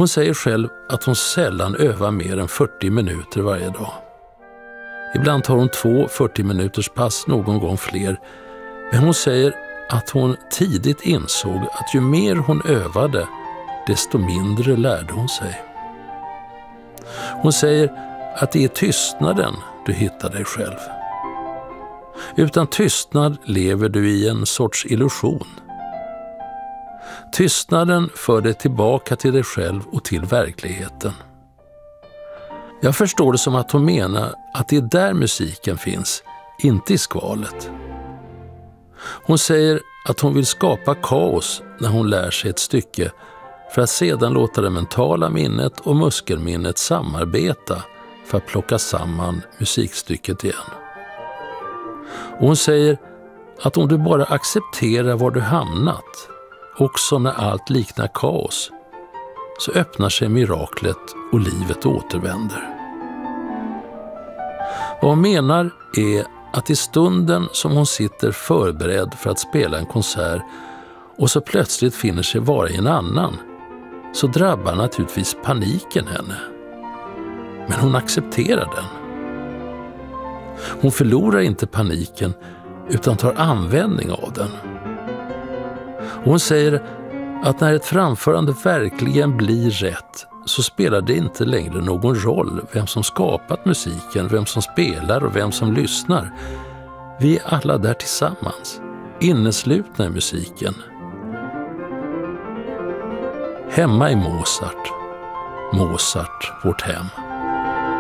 Hon säger själv att hon sällan övar mer än 40 minuter varje dag. Ibland tar hon 2 40-minuters pass, någon gång fler. Men hon säger att hon tidigt insåg att ju mer hon övade, desto mindre lärde hon sig. Hon säger att det är tystnaden du hittar dig själv. Utan tystnad lever du i en sorts illusion. Tystnaden för dig tillbaka till dig själv och till verkligheten. Jag förstår det som att hon menar att det är där musiken finns, inte i skvalet. Hon säger att hon vill skapa kaos när hon lär sig ett stycke för att sedan låta det mentala minnet och muskelminnet samarbeta för att plocka samman musikstycket igen. Och hon säger att om du bara accepterar var du hamnat, också när allt liknar kaos, så öppnar sig miraklet och livet återvänder. Vad hon menar är att i stunden som hon sitter förberedd för att spela en konsert och så plötsligt finner sig vara i en annan, så drabbar naturligtvis paniken henne. Men hon accepterar den. Hon förlorar inte paniken utan tar användning av den. Och hon säger att när ett framförande verkligen blir rätt så spelar det inte längre någon roll vem som skapat musiken, vem som spelar och vem som lyssnar. Vi är alla där tillsammans, inneslutna i musiken. Hemma i Mozart, Mozart vårt hem.